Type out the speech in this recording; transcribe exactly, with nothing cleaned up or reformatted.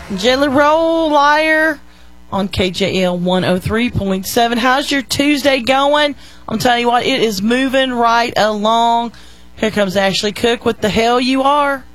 Jelly Roll Liar on K J L one oh three point seven. How's your Tuesday going? I'm telling you what, it is moving right along. Here comes Ashley Cook with The Hell You Are.